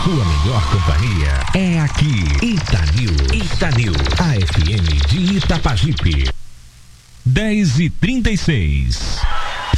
sua melhor companhia é aqui. Itanil, a FM de Itapajipe. 10h36.